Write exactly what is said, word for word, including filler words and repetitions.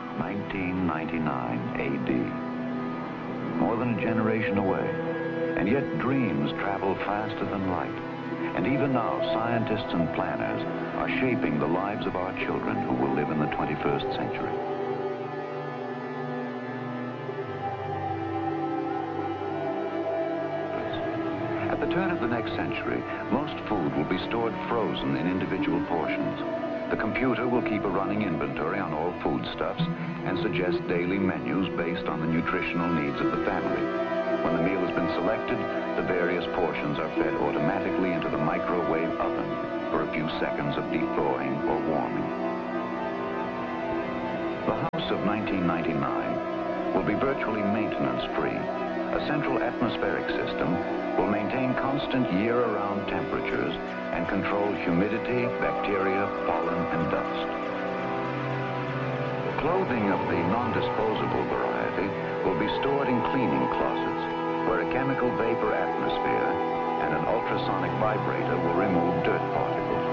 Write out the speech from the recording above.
nineteen ninety-nine A D. More than a generation away, and yet dreams travel faster than light. And even now, scientists and planners are shaping the lives of our children who will live in the twenty-first century. At the turn of the next century, most food will be stored frozen in individual portions. The computer will keep a running inventory on all foodstuffs and suggest daily menus based on the nutritional needs of the family. When the meal has been selected, the various portions are fed automatically into the microwave oven for a few seconds of deep thawing or warming. The house of nineteen ninety-nine will be virtually maintenance-free. A central atmospheric system will maintain constant year-round temperatures and control humidity, bacteria, pollen, and dust. Clothing of the non-disposable variety will be stored in cleaning closets, where a chemical vapor atmosphere and an ultrasonic vibrator will remove dirt particles.